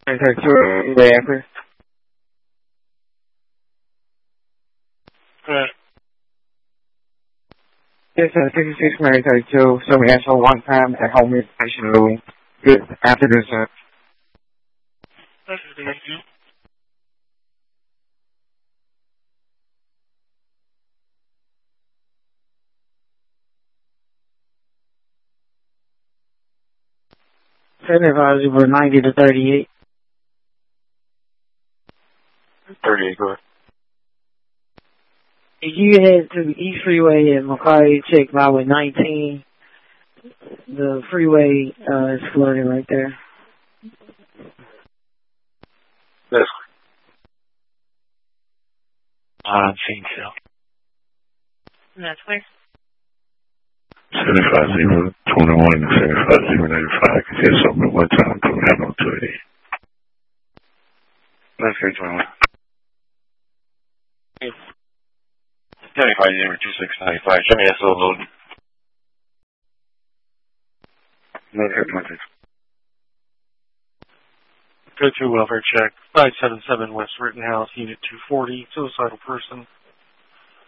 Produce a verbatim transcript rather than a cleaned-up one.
thirty-two, the address. Good. Yes, uh, sixty-six, Mary thirty-two, so we answer one time at home station Louis. Good afternoon, sir. Thank you. seventy-five over ninety to thirty-eight. thirty-eight, go ahead. If you head to the East Freeway at Macquarie, check Highway nineteen. The freeway uh, is flooded right there. That's on scene sale. That's clear. seventy-five zero twenty-one and seventy-five zero ninety-five. Can you say something at one time? Don't have no two eighty. That's three twenty-one. seventy-five zero two six ninety-five. Show me S O load. No, hit my six. Go to welfare check. five seven seven West Rittenhouse, Unit two forty, suicidal person.